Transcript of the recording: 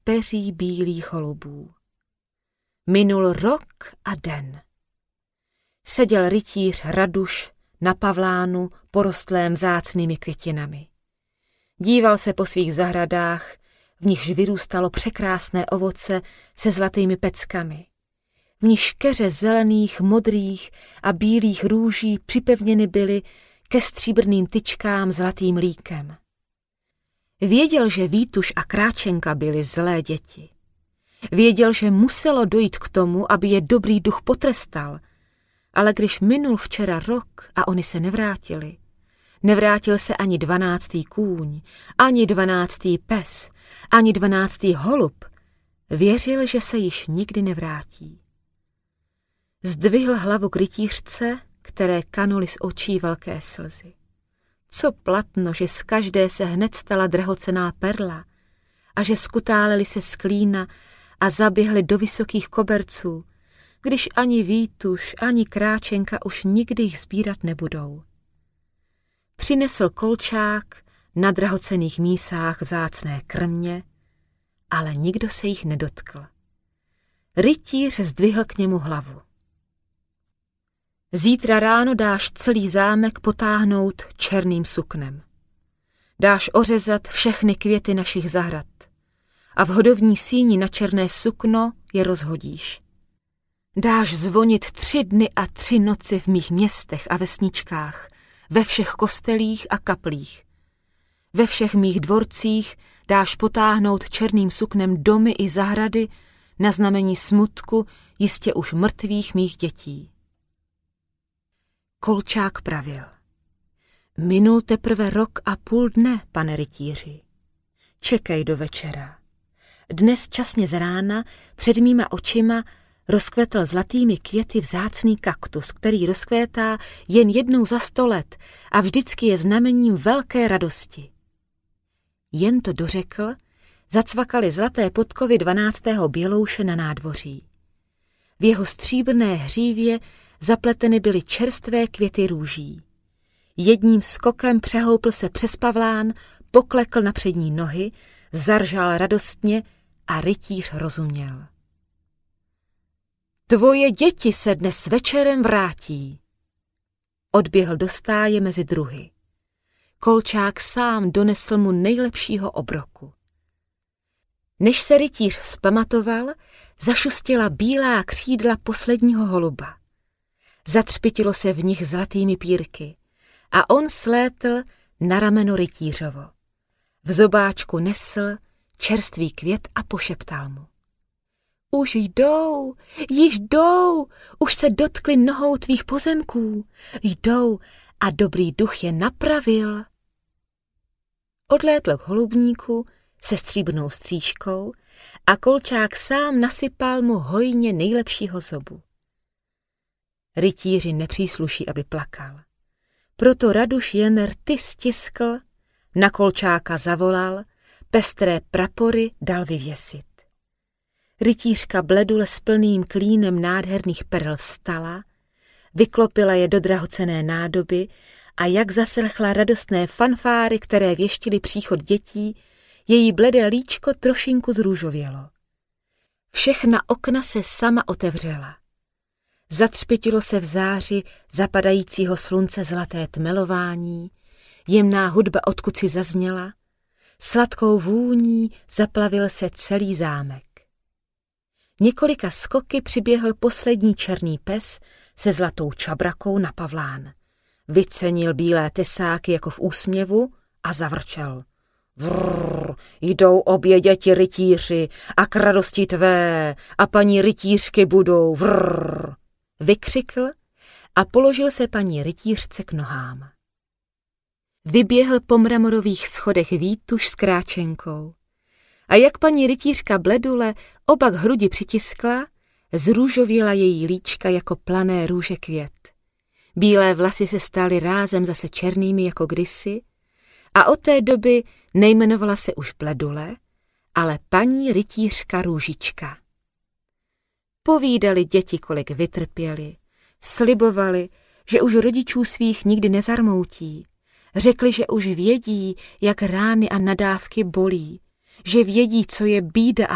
peří bílých holubů. Minul rok a den. Seděl rytíř Raduš na pavlánu porostlém vzácnými květinami. Díval se po svých zahradách, v nichž vyrůstalo překrásné ovoce se zlatými peckami. V nichž keře zelených, modrých a bílých růží připevněny byly ke stříbrným tyčkám zlatým mlíkem. Věděl, že Vítuš a Kráčenka byly zlé děti. Věděl, že muselo dojít k tomu, aby je dobrý duch potrestal, ale když minul včera rok a oni se nevrátili, nevrátil se ani 12. kůň, ani 12. pes, ani 12. holub, věřil, že se již nikdy nevrátí. Zdvihl hlavu k rytířce, které kanuly z očí velké slzy. Co platno, že z každé se hned stala drahocenná perla a že skutáleli se z klína a zaběhli do vysokých koberců, když ani Vítuš, ani Kráčenka už nikdy jich sbírat nebudou. Přinesl kolčák na drahocenných mísách vzácné krmě, ale nikdo se jich nedotkl. Rytíř zdvihl k němu hlavu. Zítra ráno dáš celý zámek potáhnout černým suknem. Dáš ořezat všechny květy našich zahrad a v hodovní síni na černé sukno je rozhodíš. Dáš zvonit 3 dny a 3 noci v mých městech a vesničkách, ve všech kostelích a kaplích. Ve všech mých dvorcích dáš potáhnout černým suknem domy i zahrady na znamení smutku jistě už mrtvých mých dětí. Kolčák pravil. Minul teprve 1,5 roku, pane rytíři. Čekej do večera. Dnes časně z rána před mýma očima rozkvetl zlatými květy vzácný kaktus, který rozkvétá jen jednou za 100 let a vždycky je znamením velké radosti. Jen to dořekl, zacvakaly zlaté podkovy 12. bělouše na nádvoří. V jeho stříbrné hřívě zapleteny byly čerstvé květy růží. Jedním skokem přehoupl se přes pavlán, poklekl na přední nohy, zaržal radostně a rytíř rozuměl. Tvoje děti se dnes večerem vrátí. Odběhl do stáje mezi druhy. Kolčák sám donesl mu nejlepšího obroku. Než se rytíř vzpamatoval, zašustěla bílá křídla posledního holuba. Zatřpitilo se v nich zlatými pírky a on slétl na rameno rytířovo. V zobáčku nesl čerstvý květ a pošeptal mu. Už jdou, už se dotkli nohou tvých pozemků, jdou a dobrý duch je napravil. Odlétl k holubníku se stříbrnou střížkou a Kolčák sám nasypal mu hojně nejlepšího zobu. Rytíři nepřísluší, aby plakal. Proto Raduš jen rty stiskl, na Kolčáka zavolal, pestré prapory dal vyvěsit. Rytířka Bledule s plným klínem nádherných perl vstala, vyklopila je do drahocenné nádoby a jak zaslechla radostné fanfáry, které věštily příchod dětí, její bledé líčko trošinku zrůžovělo. Všechna okna se sama otevřela. Zatřpitilo se v záři zapadajícího slunce zlaté tmelování, jemná hudba odkud si zazněla, sladkou vůní zaplavil se celý zámek. Několika skoky přiběhl poslední černý pes se zlatou čabrakou na pavlán. Vycenil bílé tesáky jako v úsměvu a zavrčel. Vrr, jdou obě děti rytíři a k radosti tvé a paní rytířky budou, vrr, vykřikl a položil se paní rytířce k nohám. Vyběhl po mramorových schodech Vítuš s Kráčenkou. A jak paní rytířka Bledule oba k hrudi přitiskla, zrůžověla její líčka jako plané růže květ. Bílé vlasy se staly rázem zase černými jako kdysi a od té doby nejmenovala se už Bledule, ale paní rytířka Růžička. Povídali děti, kolik vytrpěli, slibovali, že už rodičů svých nikdy nezarmoutí, řekli, že už vědí, jak rány a nadávky bolí, že vědí, co je bída a